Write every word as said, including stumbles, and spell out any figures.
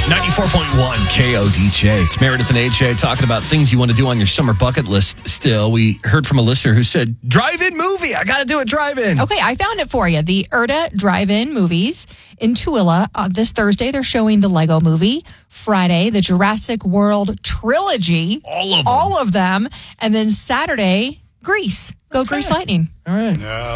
ninety-four point one K O D J. It's Meredith and A J talking about things you want to do on your summer bucket list still. We heard from a listener who said, drive-in movie. I got to do a drive-in. Okay, I found it for you. The Erta Drive-In Movies in Tooele. Uh, this Thursday, they're showing the Lego Movie. Friday, the Jurassic World Trilogy. All of them. All of them. And then Saturday, Grease. Go Okay. Grease Lightning. All right. No.